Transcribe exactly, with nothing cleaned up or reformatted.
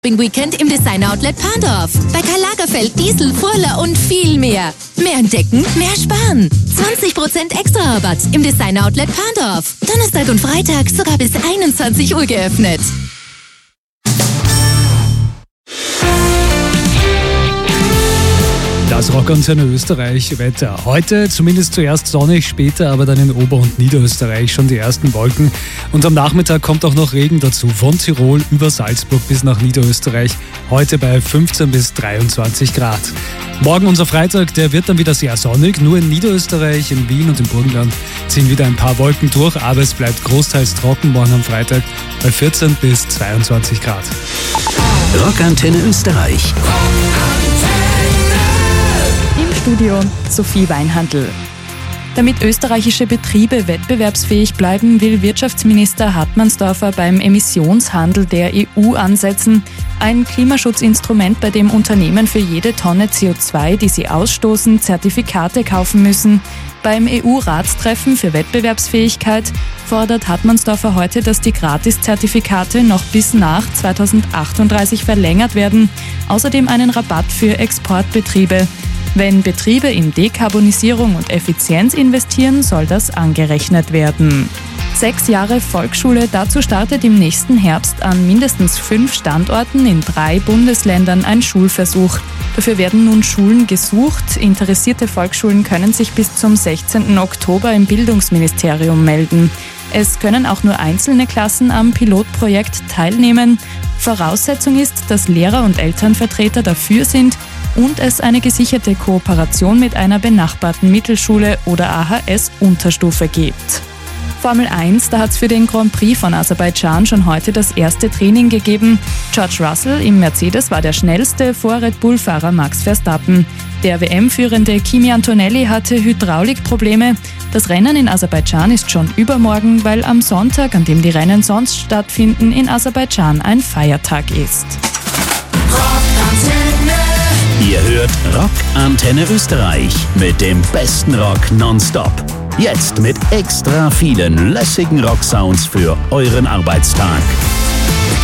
Weekend im Design Outlet Parndorf. Bei Karl Lagerfeld, Diesel, Furler und viel mehr. Mehr entdecken, mehr sparen. zwanzig Prozent extra Rabatt im Design Outlet Parndorf. Donnerstag und Freitag sogar bis einundzwanzig Uhr geöffnet. Das Rockantenne Österreich Wetter. Heute zumindest zuerst sonnig, später aber dann in Ober- und Niederösterreich schon die ersten Wolken. Und am Nachmittag kommt auch noch Regen dazu, von Tirol über Salzburg bis nach Niederösterreich. Heute bei fünfzehn bis dreiundzwanzig Grad. Morgen unser Freitag, der wird dann wieder sehr sonnig. Nur in Niederösterreich, in Wien und im Burgenland ziehen wieder ein paar Wolken durch, aber es bleibt großteils trocken morgen am Freitag bei vierzehn bis zweiundzwanzig Grad. Rockantenne Österreich. Studio Sophie Weinhandl. Damit österreichische Betriebe wettbewerbsfähig bleiben, will Wirtschaftsminister Hartmannsdorfer beim Emissionshandel der E U ansetzen. Ein Klimaschutzinstrument, bei dem Unternehmen für jede Tonne C O zwei, die sie ausstoßen, Zertifikate kaufen müssen. Beim E U-Ratstreffen für Wettbewerbsfähigkeit fordert Hartmannsdorfer heute, dass die Gratiszertifikate noch bis nach zweitausendachtunddreißig verlängert werden. Außerdem einen Rabatt für Exportbetriebe. Wenn Betriebe in Dekarbonisierung und Effizienz investieren, soll das angerechnet werden. Sechs Jahre Volksschule, dazu startet im nächsten Herbst an mindestens fünf Standorten in drei Bundesländern ein Schulversuch. Dafür werden nun Schulen gesucht. Interessierte Volksschulen können sich bis zum sechzehnten Oktober im Bildungsministerium melden. Es können auch nur einzelne Klassen am Pilotprojekt teilnehmen. Voraussetzung ist, dass Lehrer und Elternvertreter dafür sind und es eine gesicherte Kooperation mit einer benachbarten Mittelschule oder A H S-Unterstufe gibt. Formel eins, da hat es für den Grand Prix von Aserbaidschan schon heute das erste Training gegeben. George Russell im Mercedes war der schnellste vor Red Bull-Fahrer Max Verstappen. Der W M-führende Kimi Antonelli hatte Hydraulikprobleme. Das Rennen in Aserbaidschan ist schon übermorgen, weil am Sonntag, an dem die Rennen sonst stattfinden, in Aserbaidschan ein Feiertag ist. Ihr hört Rockantenne Österreich mit dem besten Rock nonstop. Jetzt mit extra vielen lässigen Rocksounds für euren Arbeitstag.